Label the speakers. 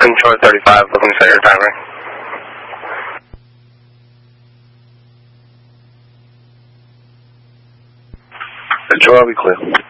Speaker 1: Control 35, looking to set your timer. Control, be clear.